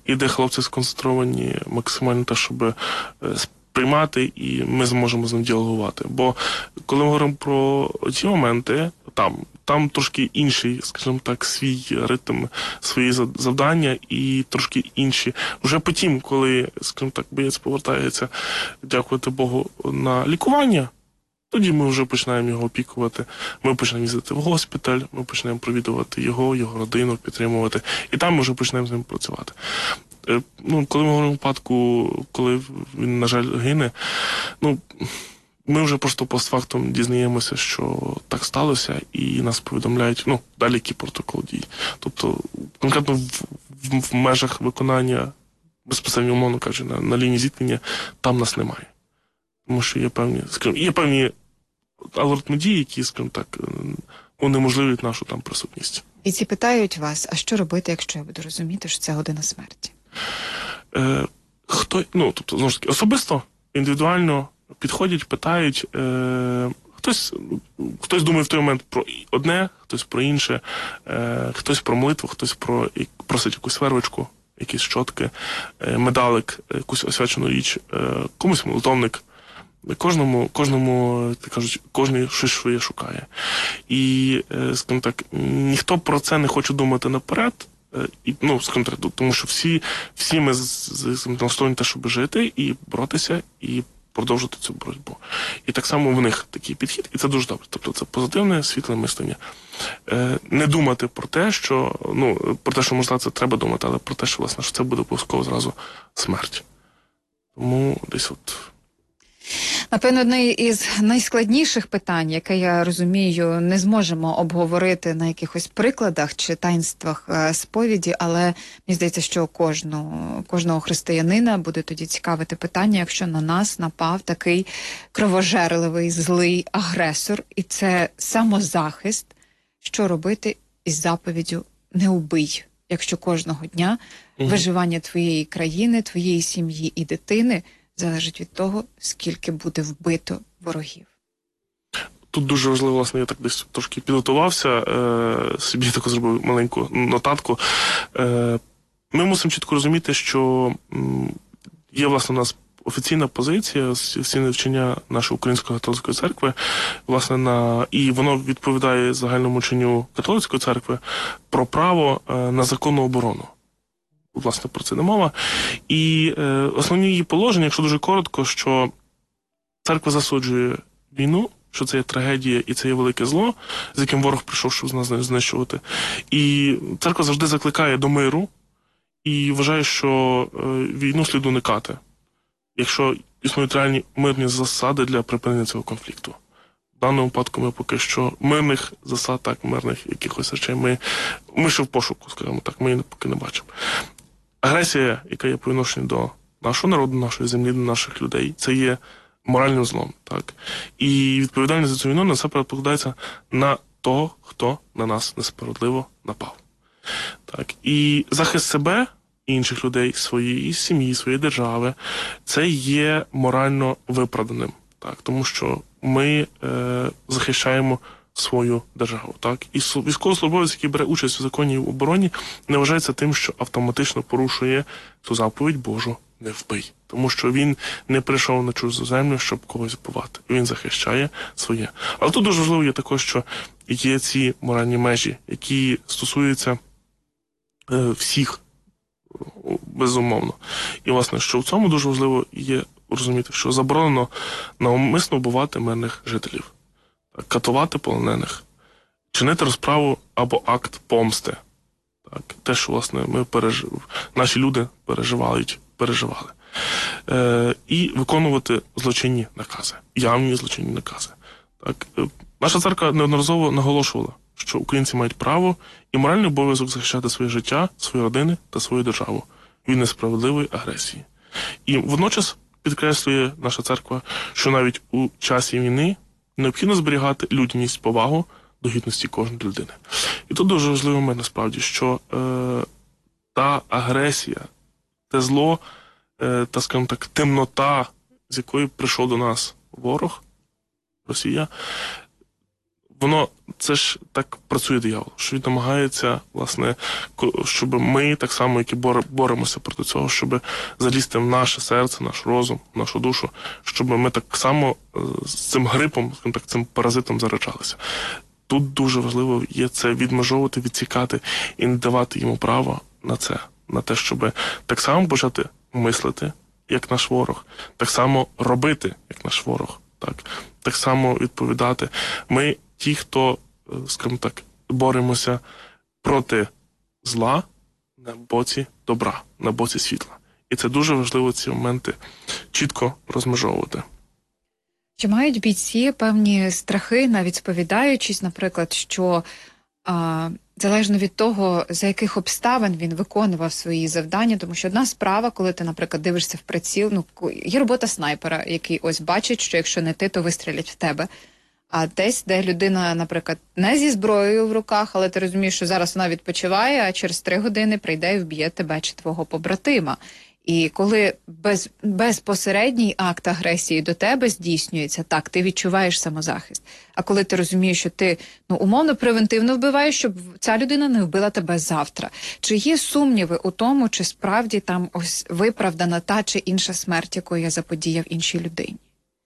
і де хлопці сконцентровані максимально те, щоб приймати, і ми зможемо з ним діалогувати. Бо коли ми говоримо про ці моменти, там трошки інший, скажімо так, свій ритм, свої завдання і трошки інші. Вже потім, коли, скажімо так, боєць повертається, дякувати Богу, на лікування, тоді ми вже починаємо його опікувати. Ми починаємо їздити в госпіталь, ми починаємо провідувати його родину, підтримувати. І там ми вже починаємо з ним працювати. Коли ми говоримо випадку, коли він, на жаль, гине, ми вже просто постфактум дізнаємося, що так сталося, і нас повідомляють, далі який протокол дій. Тобто, конкретно в межах виконання, безпосередньо, умовно кажучи, на лінії зіткнення, там нас немає. Тому що є певні алгоритми дій, які, скажімо так, унеможливлюють нашу там присутність. І ці питають вас, а що робити, якщо я буду розуміти, що це година смерті? Тобто, знову ж таки, особисто, індивідуально підходять, питають, хтось думає в той момент про одне, хтось про інше, хтось про молитву, хтось просить якусь вервичку, якісь щотки, медалик, якусь освячену річ, комусь молитовник. Кожному, так кажуть, кожен щось своє шукає. І, скажімо так, ніхто про це не хоче думати наперед, скажімо так, тому що всі ми налаштовані те, щоб жити і боротися, і продовжувати цю боротьбу. І так само в них такий підхід, і це дуже добре. Тобто це позитивне, світле мислення. Не думати про те, що, можливо, це треба думати, але про те, що, власне, що це буде обов'язково зразу смерть. Тому десь от... Напевно, одне із найскладніших питань, яке, я розумію, не зможемо обговорити на якихось прикладах чи таїнствах сповіді, але мені здається, що кожного християнина буде тоді цікавити питання, якщо на нас напав такий кровожерливий, злий агресор, і це самозахист, що робити із заповіддю «не убий», якщо кожного дня виживання твоєї країни, твоєї сім'ї і дитини залежить від того, скільки буде вбито ворогів. Тут дуже важливо, власне, я так десь трошки підготувався, собі таку зробив маленьку нотатку. Ми мусимо чітко розуміти, що є, власне, у нас офіційна позиція, офіційне вчення нашої Української католицької церкви, власне, і воно відповідає загальному вченню католицької церкви про право на законну оборону. Власне, про це не мова. І основні її положення, якщо дуже коротко, що церква засуджує війну, що це є трагедія і це є велике зло, з яким ворог прийшов, щоб нас знищувати. І церква завжди закликає до миру і вважає, що війну слід уникати, якщо існують реальні мирні засади для припинення цього конфлікту. В даному випадку ми поки що мирних засад, мирних якихось речей, ми ще в пошуку, скажімо так, ми її поки не бачимо. Агресія, яка є по відношенню до нашого народу, нашої землі, до наших людей, це є моральним злом. Так? І відповідальність за цю війну насамперед покладається на того, хто на нас несправедливо напав. Так? І захист себе і інших людей, своєї сім'ї, своєї держави, це є морально виправданим. Так? Тому що ми захищаємо свою державу. Так? І військовослужбовець, який бере участь у законній обороні, не вважається тим, що автоматично порушує ту заповідь Божу «не вбий». Тому що він не прийшов на чужу землю, щоб когось вбивати. Він захищає своє. Але тут дуже важливо є також, що є ці моральні межі, які стосуються всіх, безумовно. І, власне, що в цьому дуже важливо є розуміти, що заборонено навмисно вбивати мирних жителів, катувати полонених, чинити розправу або акт помсти. Так, те, що, власне, наші люди переживали. І виконувати злочинні накази, явні злочинні накази. Так, наша церква неодноразово наголошувала, що українці мають право і моральний обов'язок захищати своє життя, свої родини та свою державу від несправедливої агресії. І водночас підкреслює наша церква, що навіть у часі війни необхідно зберігати людяність, повагу до гідності кожної людини. І тут дуже важливий момент, насправді, що та агресія, те зло, та, скажімо так, темнота, з якої прийшов до нас ворог, Росія, це ж так працює диявол, що він намагається, власне, щоб ми, так само, як і боремося проти цього, щоб залізти в наше серце, наш розум, нашу душу, щоб ми так само з цим грипом, скажімо так, цим паразитом заражалися. Тут дуже важливо є це відмежовувати, відсікати і не давати йому права на це, на те, щоб так само почати мислити, як наш ворог, так само робити, як наш ворог, так само відповідати. Ми ті, хто, скажімо так, боремося проти зла на боці добра, на боці світла. І це дуже важливо ці моменти чітко розмежовувати. Чи мають бійці певні страхи, навіть сповідаючись, наприклад, що залежно від того, за яких обставин він виконував свої завдання, тому що одна справа, коли ти, наприклад, дивишся в приціл, є робота снайпера, який ось бачить, що якщо не ти, то вистрілять в тебе. А десь, де людина, наприклад, не зі зброєю в руках, але ти розумієш, що зараз вона відпочиває, а через 3 години прийде і вб'є тебе чи твого побратима. І коли безпосередній акт агресії до тебе здійснюється, так, ти відчуваєш самозахист. А коли ти розумієш, що ти, умовно, превентивно вбиваєш, щоб ця людина не вбила тебе завтра. Чи є сумніви у тому, чи справді там ось виправдана та чи інша смерть, яку я заподіяв іншій людині?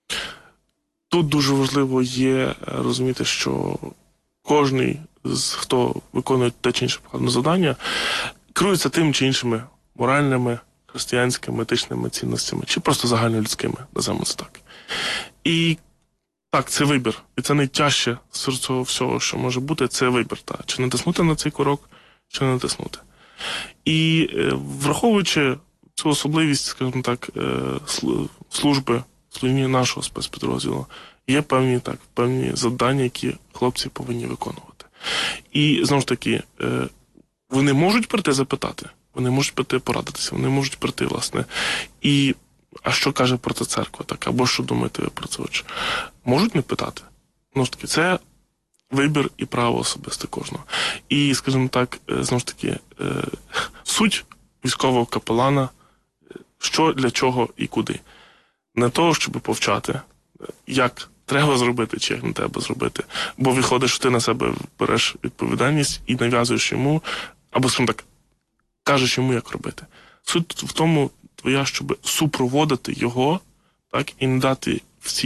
Тут дуже важливо є розуміти, що кожний, хто виконує те чи інше покладене завдання, керується тим чи іншими моральними, християнськими, етичними цінностями, чи просто загальнолюдськими, називаємо це так. І так, це вибір. І це найтяжче з цього всього, що може бути, це вибір. Чи натиснути на цей курок, чи не натиснути. І враховуючи цю особливість, скажімо так, служби нашого спецпідрозділу, є певні завдання, які хлопці повинні виконувати. І, знову ж таки, вони можуть прийти запитати, вони можуть прийти порадитися, вони можуть прийти, власне, а що каже про це церква, або що думаєте ви про це? Можуть не питати. Знову ж таки, це вибір і право особисте кожного. І, скажімо так, знову ж таки, суть військового капелана, що, для чого і куди. Не того, щоб повчати, як треба зробити, чи як не треба зробити. Бо виходить, що ти на себе береш відповідальність і нав'язуєш йому, або, скажімо так, кажеш йому, як робити. Суть в тому твоя, щоб супроводити його, і не дати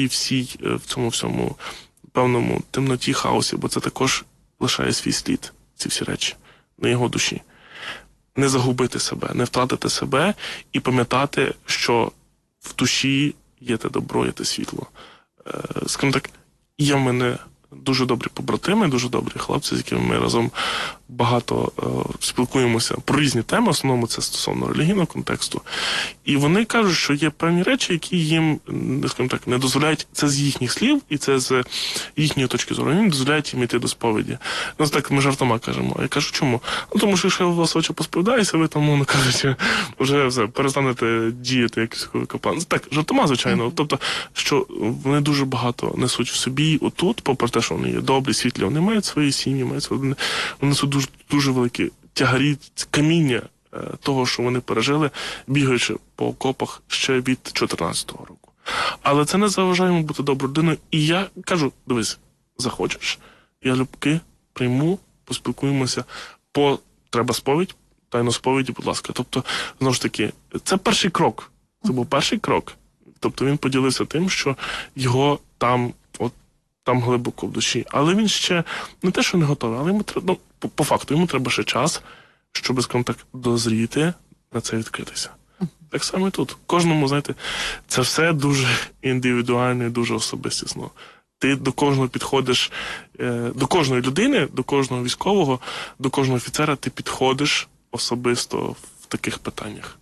в цьому всьому певному темноті, хаосі, бо це також лишає свій слід, ці всі речі, на його душі. Не загубити себе, не втратити себе і пам'ятати, що в душі є те добро, є те світло. Скажімо так, є в мене дуже добрі побратими, дуже добрі хлопці, з якими ми разом багато спілкуємося про різні теми, в основному це стосовно релігійного контексту. І вони кажуть, що є певні речі, які їм, скажімо так, не дозволяють, це з їхніх слів і це з їхньої точки зору, вони не дозволяють їм йти до сповіді. Так ми жартома кажемо. Я кажу, чому? Тому що якщо у вас очі посповідаюся, ви там, мовно кажучи, вже все, перестанете діяти як військовий капелан. Так, жартома, звичайно. Тобто, що вони дуже багато несуть в собі отут, попри те, що вони є добрі, світлі, вони мають свої сім'ї, вони несуть дуже великі тягарі, каміння того, що вони пережили, бігаючи по окопах ще від 14-го року. Але це не заважає йому бути доброю людиною. І я кажу, дивись, захочеш, я любки прийму, поспілкуємося, треба сповідь, тайну сповіді, будь ласка. Тобто, знову ж таки, це перший крок. Це був перший крок. Тобто він поділився тим, що його там глибоко в душі. Але він ще не те, що не готовий, але йому треба, по факту, йому треба ще час, щоб, скажімо так, дозріти, на це відкритися. Так само і тут. Кожному, знаєте, це все дуже індивідуально і дуже особистісно. Ти до кожного підходиш, до кожної людини, до кожного військового, до кожного офіцера ти підходиш особисто в таких питаннях.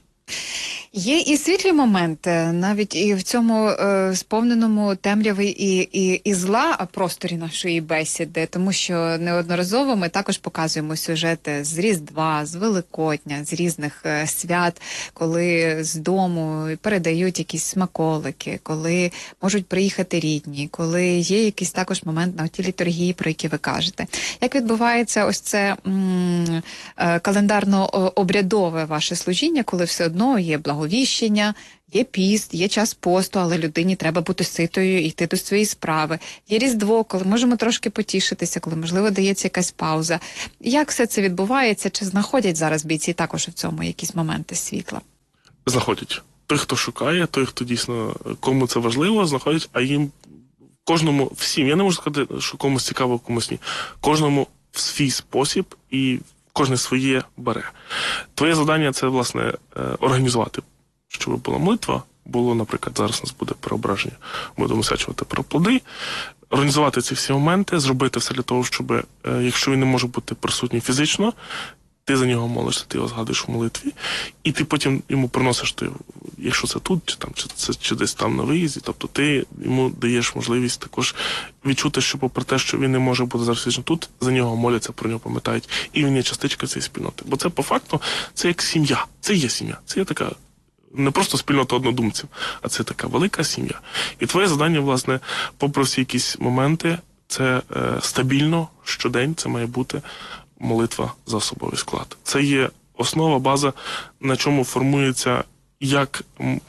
Є і світлі моменти, навіть і в цьому сповненому темряви і зла просторі нашої бесіди, тому що неодноразово ми також показуємо сюжети з Різдва, з Великодня, з різних свят, коли з дому передають якісь смаколики, коли можуть приїхати рідні, коли є якийсь також момент на тій літургії, про які ви кажете. Як відбувається ось це календарно-обрядове ваше служіння, коли все одно є благословення благовіщення, є піст, є час посту, але людині треба бути ситою і йти до своєї справи. Є Різдво, коли можемо трошки потішитися, коли, можливо, дається якась пауза. Як все це відбувається? Чи знаходять зараз бійці також в цьому якісь моменти світла? Знаходять. Той, хто шукає, той, хто дійсно, кому це важливо, знаходять, а їм кожному, всім, я не можу сказати, що комусь цікаво, комусь ні. Кожному в свій спосіб і кожне своє бере. Твоє завдання – це, власне, організувати, щоб була молитва, було, наприклад, зараз у нас буде преображення, будемо освячувати про плоди, організувати ці всі моменти, зробити все для того, щоб, якщо він не може бути присутній фізично, ти за нього молишся, ти його згадуєш в молитві, і ти потім йому приносиш, якщо це тут, чи там, чи десь там на виїзді, тобто ти йому даєш можливість також відчути, що попри те, що він не може бути зараз фізично тут, за нього моляться, про нього пам'ятають, і він є частичка цієї спільноти. Бо це по факту, це як сім'я, це є сім'я, це є така не просто спільнота однодумців, а це така велика сім'я. І твоє завдання, власне, попри всі якісь моменти, це стабільно, щодень, це має бути молитва за особовий склад. Це є основа, база, на чому формується як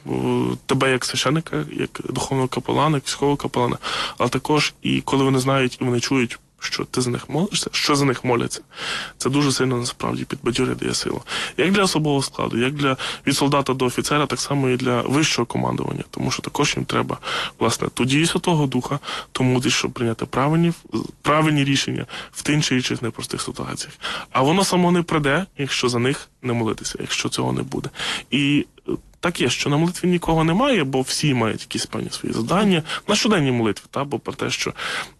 тебе як священника, як духовного капелана, як військового капелана, але також і коли вони знають і вони чують, що ти за них молишся, що за них моляться. Це дуже сильно, насправді, підбадьорює, дає силу. Як для особового складу, як від солдата до офіцера, так само і для вищого командування. Тому що також їм треба, власне, ту дію Святого Духа, ту мудрість, щоб прийняти правильні рішення в тих чи інших непростих ситуаціях. А воно само не прийде, якщо за них не молитися, якщо цього не буде. І так є, що на молитві нікого немає, бо всі мають якісь певні свої завдання. На щоденній молитві, бо про те, що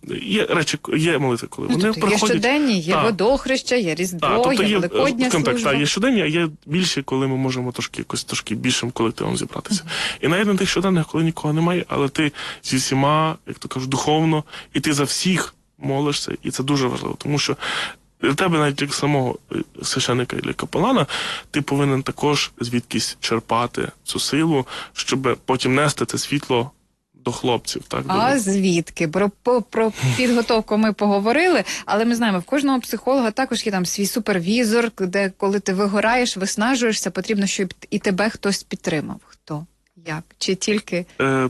є речі, є молитви, коли вони приходять. Є щоденні, є водохреща, є Різдво, тобто є Великодня служба. Є щоденні, а є більше, коли ми можемо трошки більшим колективом зібратися. І навіть на тих щоденних, коли нікого немає, але ти зі всіма, як то кажуть, духовно, і ти за всіх молишся, і це дуже важливо, тому що для тебе, навіть як самого священника і капелана, ти повинен також звідкись черпати цю силу, щоб потім нести це світло до хлопців. Так, а звідки? Про підготовку ми поговорили, але ми знаємо, в кожного психолога також є там свій супервізор, де коли ти вигораєш, виснажуєшся, потрібно, щоб і тебе хтось підтримав. Хто? Як? Чи тільки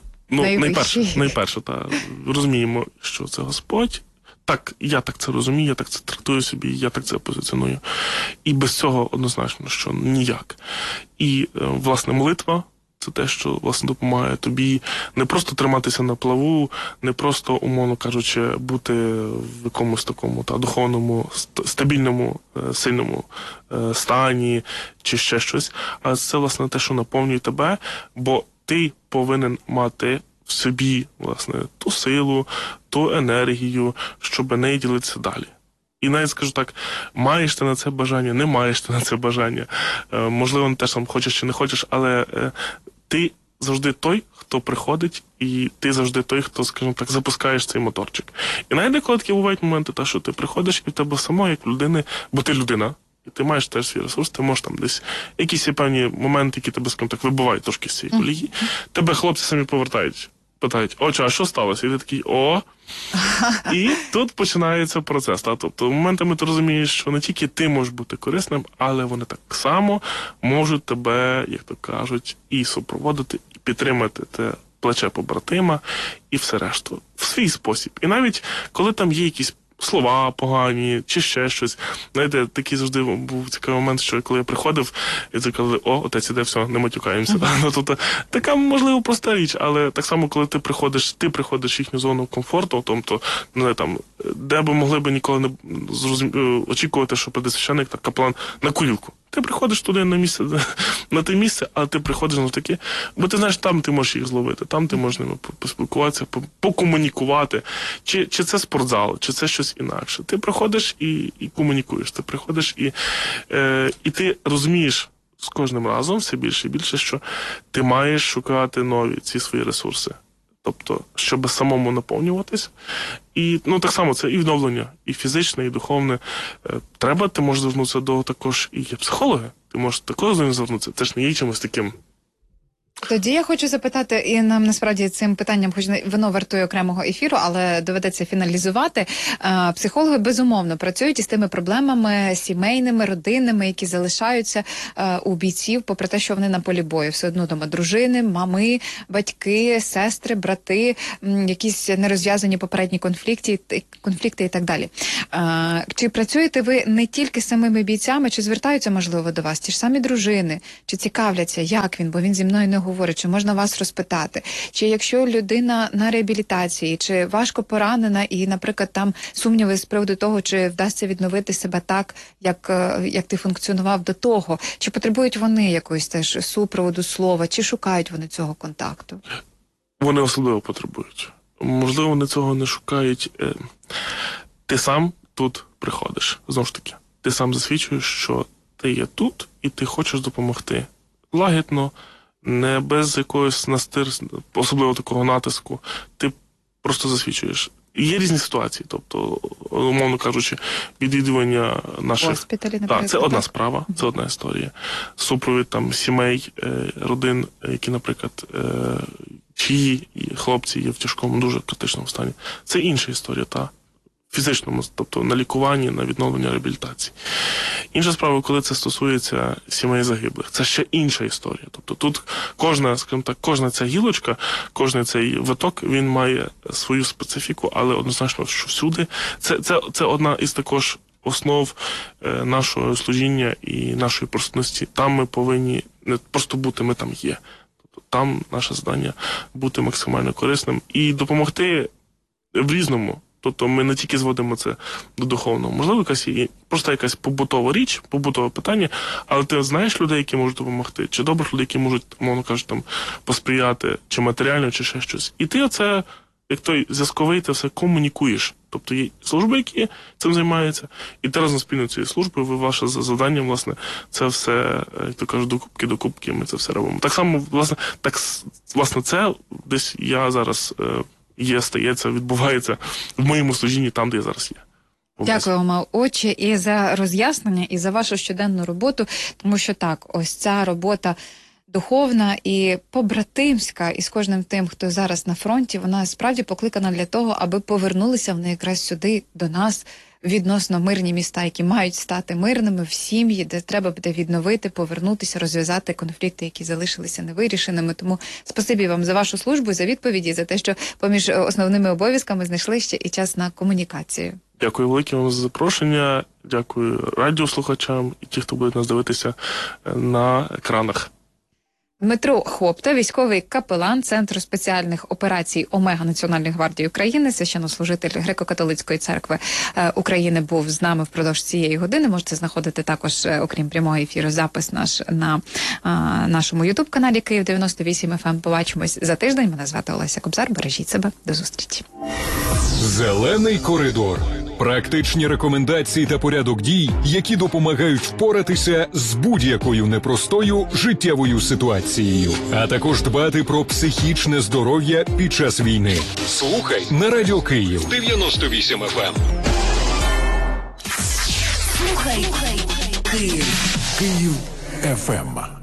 найперше, розуміємо, що це Господь. Так, я так це розумію, я так це трактую собі, я так це позиціоную. І без цього однозначно, що ніяк. І, власне, молитва – це те, що, власне, допомагає тобі не просто триматися на плаву, не просто, умовно кажучи, бути в якомусь такому духовному, стабільному, сильному стані чи ще щось, а це, власне, те, що наповнює тебе, бо ти повинен мати в собі, власне, ту силу, ту енергію, щоб нею ділитися далі. І навіть скажу так, маєш ти на це бажання, не маєш ти на це бажання, можливо, теж там хочеш чи не хочеш, але ти завжди той, хто приходить, і ти завжди той, хто, скажімо так, запускаєш цей моторчик. І навіть деколи такі бувають моменти, що ти приходиш, і в тебе само, як людини, бо ти людина, і ти маєш теж свій ресурс, ти можеш там десь якісь є певні моменти, які тебе, скажімо так, вибивають трошки з цієї колії. Тебе хлопці самі повертають. Питають, отче, а що сталося? І ти такий, І тут починається процес. Тобто, моментами ти розумієш, що не тільки ти можеш бути корисним, але вони так само можуть тебе, як то кажуть, і супроводити, і підтримати те плече побратима, і все решту. В свій спосіб. І навіть, коли там є якісь слова погані, чи ще щось. Знаєте, такий завжди був цікавий момент, що коли я приходив, і казали, отець іде, все, не матюкаємося. Тобто, така, можливо, проста річ, але так само, коли ти приходиш в їхню зону комфорту, тобто, де би могли б ніколи не очікувати, що прийде священник та капелан на курілку. Ти приходиш туди на те місце, але ти приходиш навтаки, бо ти знаєш, там ти можеш їх зловити, там ти можеш з ними поспілкуватися, покомунікувати. Чи це спортзал, чи це щось інакше. Ти приходиш і комунікуєш, ти приходиш і ти розумієш з кожним разом все більше і більше, що ти маєш шукати нові ці свої ресурси. Тобто, щоб самому наповнюватись. І, так само, це і відновлення, і фізичне, і духовне. Ти можеш звернутися до також і психолога. Ти можеш також до нього звернутися. Це ж не є чимось таким Тоді я хочу запитати, і нам насправді цим питанням, хоч воно вартує окремого ефіру, але доведеться фіналізувати. Психологи, безумовно, працюють із тими проблемами сімейними, родинними, які залишаються у бійців, попри те, що вони на полі бою. Все одно дома дружини, мами, батьки, сестри, брати, якісь нерозв'язані попередні конфлікти і так далі. Чи працюєте ви не тільки з самими бійцями, чи звертаються, можливо, до вас ті ж самі дружини, чи цікавляться, як він, бо він зі мною не говорить, чи можна вас розпитати, чи якщо людина на реабілітації, чи важко поранена і, наприклад, там сумніви з приводу того, чи вдасться відновити себе так, як ти функціонував до того, чи потребують вони якоїсь теж супроводу слова, чи шукають вони цього контакту? Вони особливо потребують. Можливо, вони цього не шукають. Ти сам тут приходиш. Знову ж таки, ти сам засвідчуєш, що ти є тут, і ти хочеш допомогти. Лагідно, не без якогось особливо такого натиску. Ти просто засвідчуєш. Є різні ситуації, тобто, умовно кажучи, відвідування наших... Госпіталі, наприклад. Так, це одна справа, це одна історія. Супровід там сімей, родин, які, наприклад, чиї хлопці є в тяжкому, дуже критичному стані. Це інша історія, та фізичному, тобто на лікуванні, на відновлення реабілітації. Інша справа, коли це стосується сімей загиблих, це ще інша історія. Тобто тут кожна, скажімо так, кожна ця гілочка, кожен цей виток, він має свою специфіку, але однозначно, що всюди це одна із також основ нашого служіння і нашої присутності. Там ми повинні не просто бути, ми там є. Тобто там наше завдання бути максимально корисним і допомогти в різному. Тобто ми не тільки зводимо це до духовного. Можливо, просто якась побутова річ, побутове питання, але ти знаєш людей, які можуть допомогти, чи добрих людей, які можуть, мовно кажучи, там, посприяти, чи матеріально, чи ще щось. І ти оце, як той зв'язковий, ти все комунікуєш. Тобто є служби, які цим займаються, і ти разом спільно цією службою, ваше завдання, власне, це все, як то кажуть, докупки, ми це все робимо. Так само, власне, це десь я зараз... стається, відбувається в моєму служінні там, де я зараз є. Дякую вам, отче, і за роз'яснення, і за вашу щоденну роботу, тому що так, ось ця робота духовна і побратимська із кожним тим, хто зараз на фронті, вона справді покликана для того, аби повернулися вони якраз сюди, до нас, відносно мирні міста, які мають стати мирними, в сім'ї, де треба буде відновити, повернутися, розв'язати конфлікти, які залишилися невирішеними. Тому спасибі вам за вашу службу, за відповіді, за те, що поміж основними обов'язками знайшли ще і час на комунікацію. Дякую велике вам за запрошення, дякую радіослухачам і ті, хто буде нас дивитися на екранах. Дмитро Хопта, військовий капелан Центру спеціальних операцій Омега Національної гвардії України, священнослужитель Греко-католицької церкви України, був з нами впродовж цієї години. Можете знаходити також, окрім прямого ефіру, запис наш на нашому ютуб-каналі Київ 98 FM. Побачимось за тиждень. Мене звати Олеся Кобзар. Бережіть себе. До зустрічі. Зелений коридор. Практичні рекомендації та порядок дій, які допомагають впоратися з будь-якою непростою життєвою ситуацією, а також дбати про психічне здоров'я під час війни. Слухай на Радіо Київ 98 FM. Слухай Київ. Київ FM.